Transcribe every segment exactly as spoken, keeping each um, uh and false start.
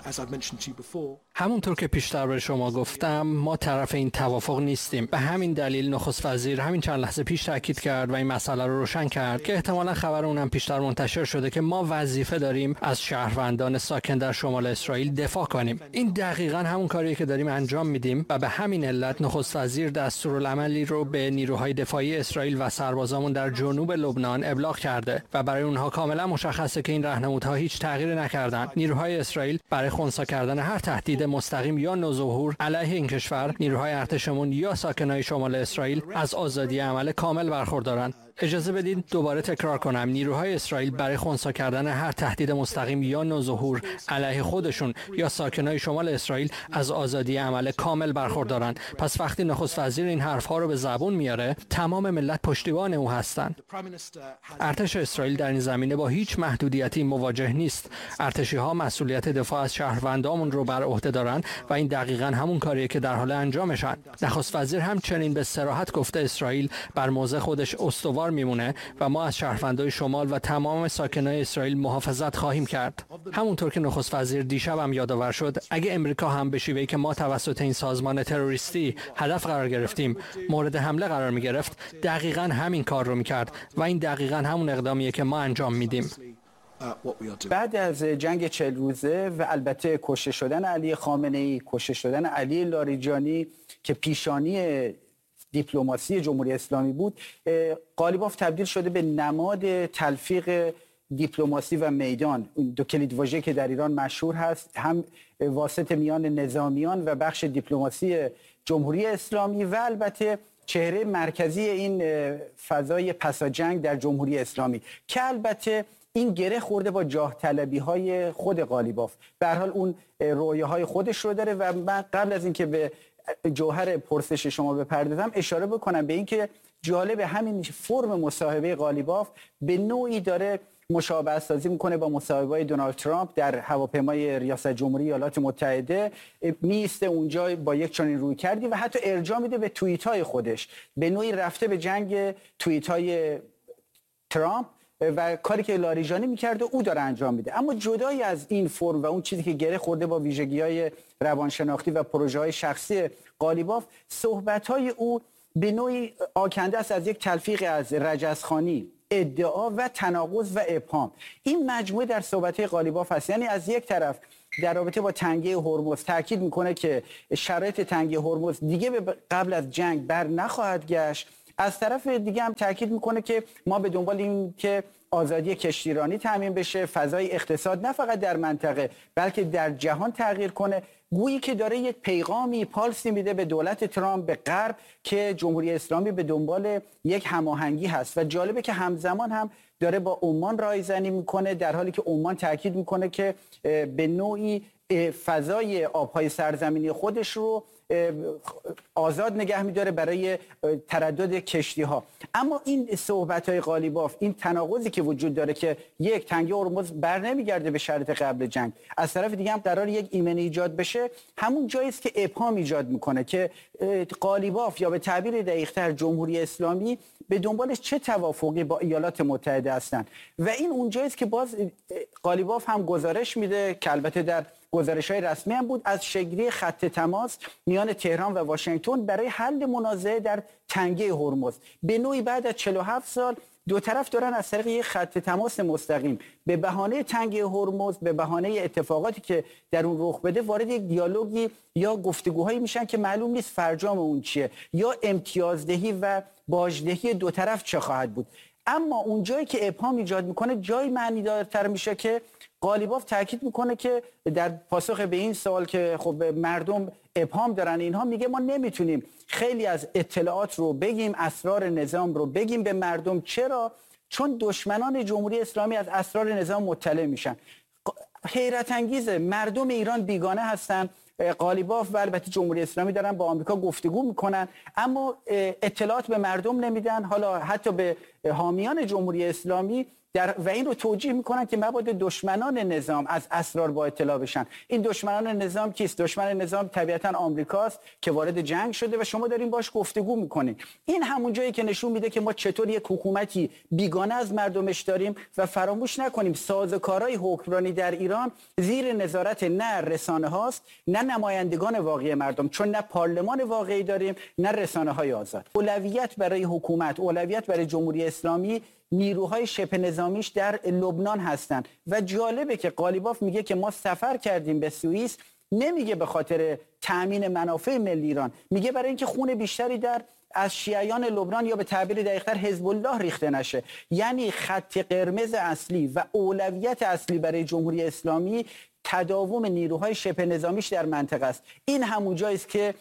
همونطور که پیشتر به شما گفتم ما طرف این توافق نیستیم. به همین دلیل نخست وزیر همین چند لحظه پیش تاکید کرد و این مسئله رو روشن کرد که احتمالاً خبر اونم پیشتر منتشر شده که ما وظیفه داریم از شهروندان ساکن در شمال اسرائیل دفاع کنیم. این دقیقاً همون کاریه که داریم انجام میدیم و به همین علت نخست وزیر دستورالعملی رو به نیروهای دفاعی اسرائیل و سربازامون در جنوب لبنان ابلاغ کرده و برای اونها کاملا مشخصه که این راهنمودها هیچ تغییری نکردن. نیروهای اسرائیل برای خنثی کردن هر تهدید مستقیم یا نوظهور علیه این کشور، نیروهای ارتشمون یا ساکنای شمال اسرائیل از آزادی عمل کامل برخوردارند. اجازه بدید دوباره تکرار کنم، نیروهای اسرائیل برای خنثی کردن هر تهدید مستقیم یا نوظهور علیه خودشون یا ساکنای شمال اسرائیل از آزادی عمل کامل برخوردارند. پس وقتی نخست وزیر این حرفها رو به زبون میاره، تمام ملت پشتیبان او هستند. ارتش اسرائیل در این زمینه با هیچ محدودیتی مواجه نیست. ارتشی ها مسئولیت دفاع از شهروندامون رو بر عهده دارن و این دقیقاً همون کاریه که در حال انجامشن. نخست وزیر همچنین به صراحت گفته اسرائیل بر موضع خودش استوار میمونه و ما از شهروندان شمال و تمام ساکنان اسرائیل محافظت خواهیم کرد. همونطور که نخست وزیر دیشب هم یادآور شد، اگه امریکا هم به شیوهی که ما توسط این سازمان تروریستی هدف قرار گرفتیم مورد حمله قرار می گرفت، دقیقاً همین کار رو میکرد و این دقیقاً همون اقدامیه که ما انجام میدیم. بعد از جنگ چهل روزه و البته کشته شدن علی خامنه‌ای، کشته شدن علی لاریجانی که پیشانی دیپلماسی جمهوری اسلامی بود، قالیباف تبدیل شده به نماد تلفیق دیپلماسی و میدان. دو کلیدواژه که در ایران مشهور هست، هم واسط میان نظامیان و بخش دیپلماسی جمهوری اسلامی و البته چهره مرکزی این فضای پسا جنگ در جمهوری اسلامی که البته این گره خورده با جاه طلبی های خود قالیباف. به هر حال اون رویاهای خودش رو داره و من قبل از اینکه به جوهر پرسش شما بپردازم اشاره بکنم به اینکه جالب همین فرم مصاحبه قالیباف به نوعی داره مشابهت سازی میکنه با مصاحبه‌های دونالد ترامپ در هواپیمای ریاست جمهوری ایالات متحده. میسته اونجا با یک چنین روی کردی و حتی ارجاع میده به توییت‌های خودش، به نوعی رفته به جنگ توییت‌های ترامپ و کاری که لاریجانی میکرده او داره انجام میده. اما جدای از این فرم و اون چیزی که گره خورده با ویژگی‌های روانشناختی و پروژه‌های شخصی قالیباف، صحبت‌های او به نوعی آکنده است از یک تلفیق از رجزخوانی، ادعا و تناقض و ابهام. این مجموعه در صحبت‌های قالیباف هست. یعنی از یک طرف در رابطه با تنگه هرمز تاکید میکنه که شرایط تنگه هرمز دیگه قبل از جنگ بر نخواهد گشت، از طرف دیگه هم تاکید میکنه که ما به دنبال این که آزادی کشتیرانی تامین بشه، فضای اقتصاد نه فقط در منطقه بلکه در جهان تغییر کنه. گویی که داره یک پیغامی پالسی میده به دولت ترامپ، به غرب، که جمهوری اسلامی به دنبال یک هماهنگی هست و جالبه که همزمان هم داره با عمان رایزنی میکنه، در حالی که عمان تاکید میکنه که به نوعی فضای آبهای سرزمینی خودش رو آزاد نگه میداره برای تردد کشتی ها. اما این صحبت های قالیباف، این تناقضی که وجود داره که یک، تنگه هرمز بر نمیگرده به شرط قبل جنگ، از طرف دیگه هم قرار یک ایمنی ایجاد بشه، همون جایی است که ابهام ایجاد میکنه که قالیباف یا به تعبیر دقیق‌تر جمهوری اسلامی به دنبالش چه توافقی با ایالات متحده هستند. و این اونجایی است که باز قالیباف هم گزارش میده که البته در گزارش‌های رسمی هم بود، از شکلی خط تماس میان تهران و واشنگتن برای حل منازعه در تنگه هرمز. به نوعی بعد از چهل و هفت سال دو طرف دارن از طریق یک خط تماس مستقیم به بهانه تنگه هرمز، به بهانه اتفاقاتی که در اون رخ بده، وارد یک دیالوگی یا گفتگوهایی میشن که معلوم نیست فرجام اون چیه یا امتیازدهی و باجدهی دو طرف چه خواهد بود. اما اون جایی که ابهام ایجاد میکنه جای معنیدارتر میشه که قالیباف تاکید میکنه که در پاسخ به این سوال که خب مردم ابهام دارن اینها، میگه ما نمیتونیم خیلی از اطلاعات رو بگیم، اسرار نظام رو بگیم به مردم. چرا؟ چون دشمنان جمهوری اسلامی از اسرار نظام مطلع میشن. حیرت انگیزه، مردم ایران بیگانه هستن. قالیباف و البته جمهوری اسلامی دارن با آمریکا گفتگو میکنن اما اطلاعات به مردم نمیدن. حالا حتی به حامیان جمهوری اسلامی در و این رو توجیه میکنن که مبادا دشمنان نظام از اسرار با اطلاع بشن. این دشمنان نظام کیست؟ دشمن نظام طبیعتا آمریکاست که وارد جنگ شده و شما دارین باش گفتگو میکنین. این همون جایی که نشون میده که ما چطور یک حکومتی بیگانه از مردمش داریم و فراموش نکنیم سازوکارهای حکمرانی در ایران زیر نظارت نه رسانه هاست نه نمایندگان واقعی مردم، چون نه پارلمان واقعی داریم نه رسانه های آزاد. اولویت برای حکومت، اولویت برای جمهوری اسلامی نیروهای شبه نظامیش در لبنان هستند و جالبه که قالیباف میگه که ما سفر کردیم به سوئیس، نمیگه به خاطر تأمین منافع ملی ایران، میگه برای اینکه خون بیشتری در از شیعیان لبنان یا به تعبیر دقیق‌تر حزب الله ریخته نشه. یعنی خط قرمز اصلی و اولویت اصلی برای جمهوری اسلامی تداوم نیروهای شبه نظامیش در منطقه است. این همون جایی است که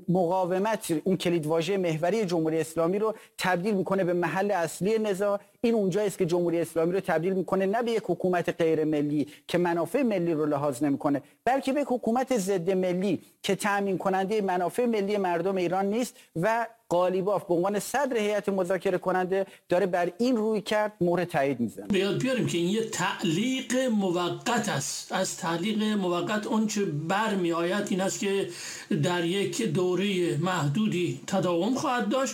مقاومت، اون کلیدواژه محوری جمهوری اسلامی رو تبدیل میکنه به محل اصلی نزاع. این اونجایی است که جمهوری اسلامی رو تبدیل میکنه نه به یک حکومت غیر ملی که منافع ملی رو لحاظ نمیکنه، بلکه به یک حکومت ضد ملی که تامین کننده منافع ملی مردم ایران نیست و قالیباف به عنوان صدر هیئت مذاکره کننده داره بر این روی کرد مهر تایید میزنه. بیاد بیاریم که این یه تعلیق موقت است. از تعلیق موقت اون چه برمی آید این است که در یک دوره محدودی تداوم خواهد داشت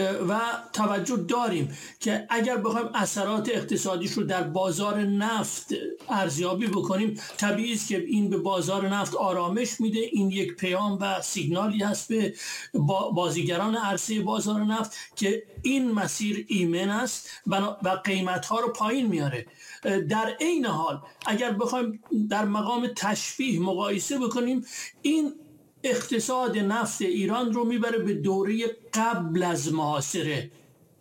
و توجه داریم که اگر بخوایم اثرات اقتصادیش رو در بازار نفت ارزیابی بکنیم، طبیعی است که این به بازار نفت آرامش میده. این یک پیام و سیگنالی هست به بازیگران عرصه بازار نفت که این مسیر ایمن است و قیمت‌ها رو پایین میاره. در عین حال اگر بخوایم در مقام تشبیه مقایسه بکنیم، این اقتصاد نفت ایران رو میبره به دوره قبل از محاصره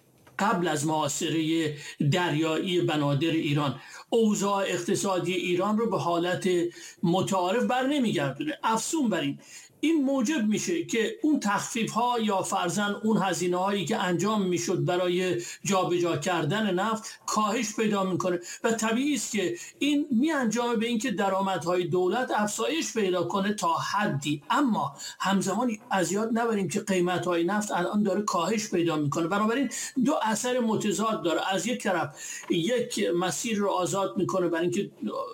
قبل از محاصره دریایی بنادر ایران. اوضاع اقتصادی ایران رو به حالت متعارف بر نمیگردونه. افزون بر این این موجب میشه که اون تخفیف ها یا فرضاً اون هزینه هایی که انجام میشد برای جابجا کردن نفت کاهش پیدا میکنه و طبیعی است که این می انجامه به اینکه درآمدهای دولت افزایش پیدا کنه تا حدی، اما همزمان از یاد نبریم که قیمت های نفت الان داره کاهش پیدا میکنه. بنابراین دو اثر متضاد داره. از یک طرف یک مسیر رو آزاد میکنه برای اینکه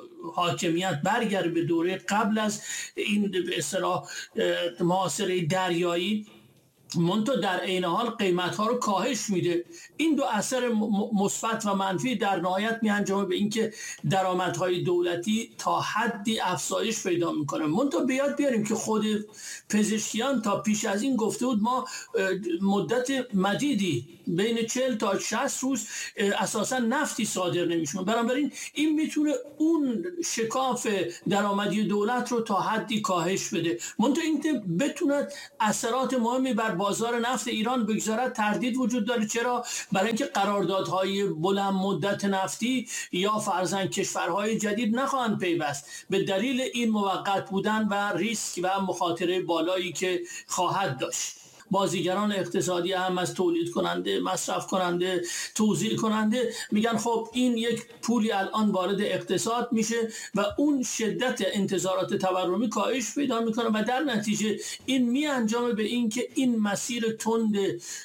حاکمیت برگرده به دوره قبل از این به اصطلاح محاصره دریایی، منتها در عین حال قیمت‌ها رو کاهش میده. این دو اثر مثبت و منفی در نهایت میانجامه به اینکه درآمدهای دولتی تا حدی افزایش پیدا میکنه. منتها بیاد بیاریم که خود پزشکیان تا پیش از این گفته بود ما مدت مدیدی بین چهل تا شصت روز اساسا نفتی صادر نمیشون. بنابراین این میتونه اون شکاف درآمدی دولت رو تا حدی کاهش بده. منتها اینکه بتونه اثرات مهمی بر بازار نفت ایران بگذارد تردید وجود داره. چرا؟ برای اینکه قراردادهای بلند مدت نفتی یا فرضاً کشورهای جدید نخواهند پیوست به دلیل این موقت بودن و ریسک و مخاطره بالایی که خواهد داشت. بازیگران اقتصادی هم از تولید کننده، مصرف کننده، توزیع کننده میگن خب این یک پولی الان وارد اقتصاد میشه و اون شدت انتظارات تورمی کاهش پیدا میکنه و در نتیجه این میانجامه به این که این مسیر تند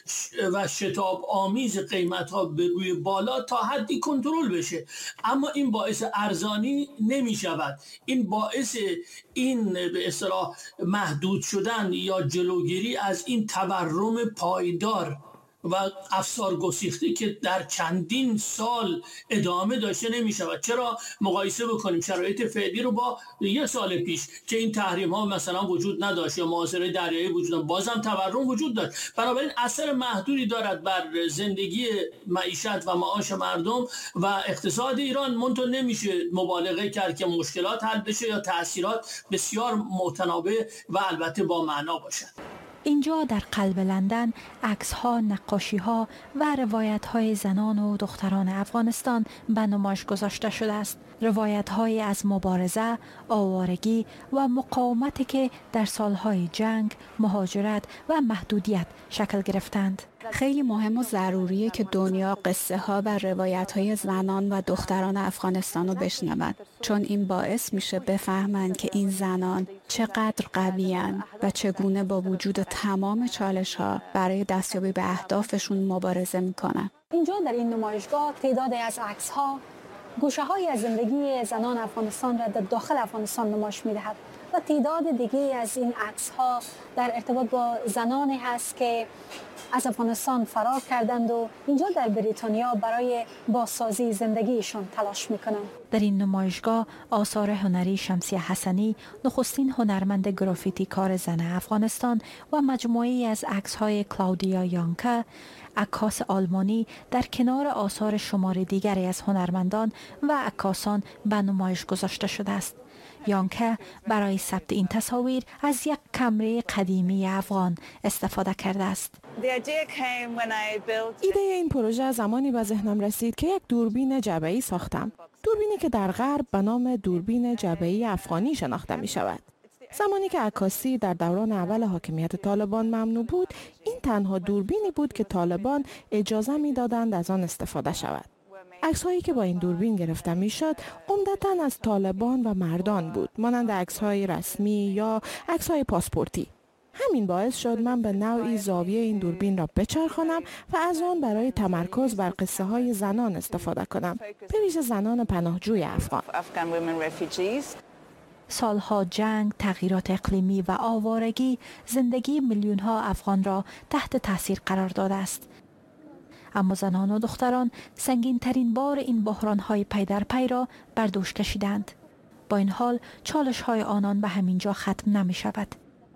و شتاب آمیز قیمت ها به روی بالا تا حدی کنترل بشه. اما این باعث ارزانی نمیشود. این باعث این به اصطلاح محدود شدن یا جلوگیری از این تورم پایدار و افسار گسیخته که در چندین سال ادامه داشته نمی شود. چرا؟ مقایسه بکنیم شرایط فعلی رو با یه سال پیش که این تحریم ها مثلا وجود نداشت یا محاصره دریایی وجود داشت، بازم تورم وجود داشت. بنابراین اثر محدودی دارد بر زندگی، معیشت و معاش مردم و اقتصاد ایران. منتها نمیشه مبالغه کرد که مشکلات حل بشه یا تأثیرات بسیار متناوب و البته با معنا باشد. اینجا در قلب لندن عکس‌ها، نقاشی‌ها و روایت‌های زنان و دختران افغانستان به نمایش گذاشته شده است. روایت‌هایی از مبارزه، آوارگی و مقاومتی که در سالهای جنگ، مهاجرت و محدودیت شکل گرفتند. خیلی مهم و ضروریه که دنیا قصه ها و روایت های زنان و دختران افغانستان رو بشنوند، چون این باعث میشه بفهمند که این زنان چقدر قویان و چگونه با وجود تمام چالش ها برای دستیابی به اهدافشون مبارزه میکنن. اینجا در این نمایشگاه تعدادی از عکس‌ها گوشه‌های از زندگی زنان افغانستان را در داخل افغانستان نمایش می‌دهد و تعداد دیگه از این عکس‌ها در ارتباط با زنانی هست که از افغانستان فرار کردند و اینجا در بریتانیا برای بازسازی زندگیشون تلاش میکنند. در این نمایشگاه آثار هنری شمسیه حسنی، نخستین هنرمند گرافیتی کار زن افغانستان و مجموعه‌ای از عکس‌های کلاودیا یانکه، عکاس آلمانی، در کنار آثار شمار دیگری از هنرمندان و عکاسان به نمایش گذاشته شده است. یانکه برای ثبت این تصاویر از یک کمره قدیمی افغان استفاده کرده است. ایده این پروژه زمانی به ذهنم رسید که یک دوربین جعبه‌ای ساختم. دوربینی که در غرب به نام دوربین جعبه‌ای افغانی شناخته می شود. زمانی که عکاسی در دوران اول حاکمیت طالبان ممنوع بود، این تنها دوربینی بود که طالبان اجازه می دادند از آن استفاده شود. عکس‌هایی که با این دوربین گرفته می‌شد عمدتاً از طالبان و مردان بود، مانند عکس‌های رسمی یا عکس‌های پاسپورتی. همین باعث شد من به نوعی زاویه این دوربین را بچرخانم و از آن برای تمرکز بر قصه‌های زنان استفاده کنم، به ویژه زنان پناهجوی افغان. سالها جنگ، تغییرات اقلیمی و آوارگی زندگی میلیون‌ها افغان را تحت تاثیر قرار داده است. اما زنان و دختران سنگین ترین بار این بحران های پی در پی را بر دوش کشیدند. با این حال چالش های آنان به همین جا ختم نمی شود.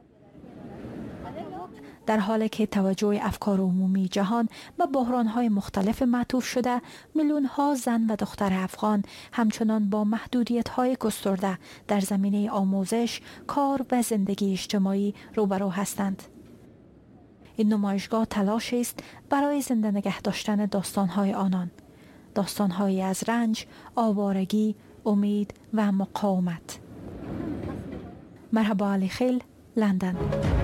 در حالی که توجه افکار عمومی جهان به بحران های مختلف معطوف شده، میلیون ها زن و دختر افغان همچنان با محدودیت های گسترده در زمینه آموزش، کار و زندگی اجتماعی روبرو هستند. این نمایشگاه تلاش است برای زنده نگه داشتن داستان‌های آنان، داستان‌هایی از رنج، آوارگی، امید و مقاومت. مرحبا علی خیل، لندن.